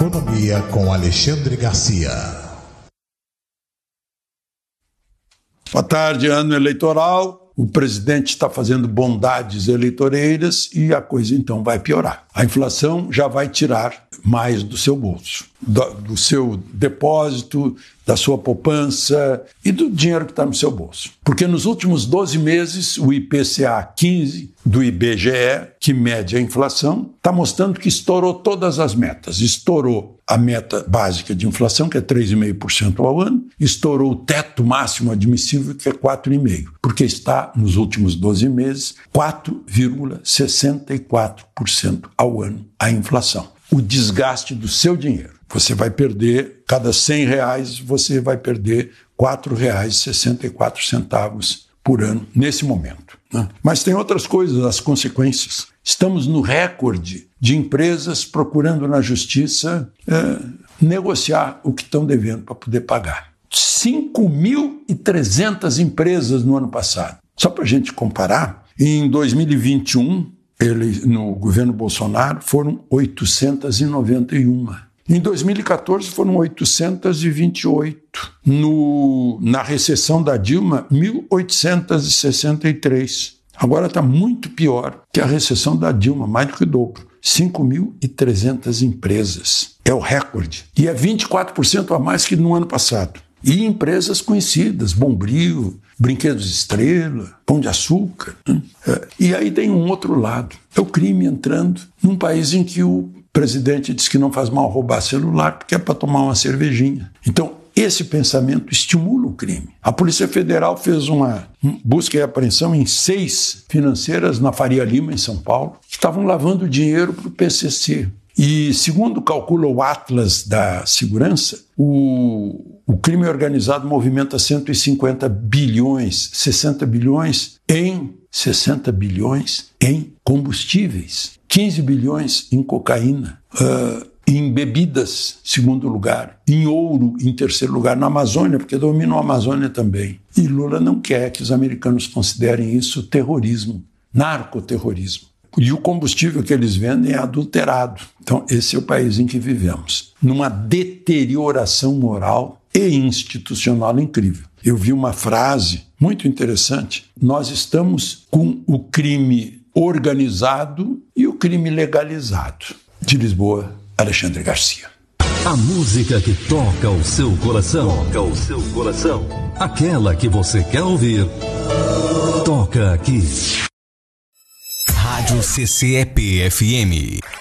Economia com Alexandre Garcia. Boa tarde, ano eleitoral. O presidente está fazendo bondades eleitoreiras e a coisa então vai piorar. A inflação já vai tirar mais do seu bolso, do seu depósito, da sua poupança e do dinheiro que está no seu bolso. Porque nos últimos 12 meses, o IPCA 15 do IBGE, que mede a inflação, está mostrando que estourou todas as metas. Estourou a meta básica de inflação, que é 3,5% ao ano, estourou o teto máximo admissível, que é 4,5%, porque está, nos últimos 12 meses, 4,64% ao ano a inflação. O desgaste do seu dinheiro. Você vai perder, cada R$100, você vai perder R$4,64 por ano nesse momento, né? Mas tem outras coisas, as consequências. Estamos no recorde de empresas procurando na justiça negociar o que estão devendo para poder pagar. 5.300 empresas no ano passado. Só para a gente comparar, em 2021, no governo Bolsonaro, foram 891. Em 2014 foram 828. Na recessão da Dilma, 1.863. Agora está muito pior que a recessão da Dilma, mais do que o dobro. 5.300 empresas. É o recorde. E é 24% a mais que no ano passado. E empresas conhecidas, Bombril, Brinquedos Estrela, Pão de Açúcar. E aí tem um outro lado. É o crime entrando num país em que o presidente diz que não faz mal roubar celular porque é para tomar uma cervejinha. Então, esse pensamento estimula o crime. A Polícia Federal fez uma busca e apreensão em 6 financeiras na Faria Lima, em São Paulo, que estavam lavando dinheiro para o PCC. E, segundo calcula o Atlas da Segurança, o crime organizado movimenta 150 bilhões, 60 bilhões em combustíveis, 15 bilhões em cocaína, em bebidas, segundo lugar, em ouro, em terceiro lugar, na Amazônia, porque dominam a Amazônia também. E Lula não quer que os americanos considerem isso terrorismo, narcoterrorismo. E o combustível que eles vendem é adulterado. Então, esse é o país em que vivemos, numa deterioração moral e institucional incrível. Eu vi uma frase muito interessante. Nós estamos com o crime organizado e o crime legalizado. De Lisboa, Alexandre Garcia. A música que toca o seu coração. Toca o seu coração. Aquela que você quer ouvir. Toca aqui. Rádio CCEP FM.